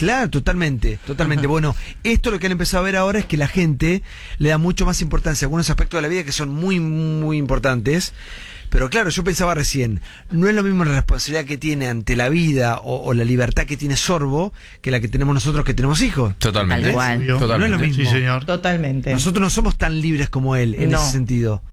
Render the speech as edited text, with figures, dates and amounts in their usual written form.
Claro, totalmente. Bueno, esto lo que han empezado a ver ahora es que la gente le da mucho más importancia a algunos aspectos de la vida que son muy, muy importantes. Pero claro, yo pensaba recién, no es lo mismo la responsabilidad que tiene ante la vida o la libertad que tiene Sorbo que la que tenemos nosotros que tenemos hijos. Totalmente. Tal cual. No es lo mismo. Sí, señor. Totalmente. Nosotros no somos tan libres como él en ese sentido.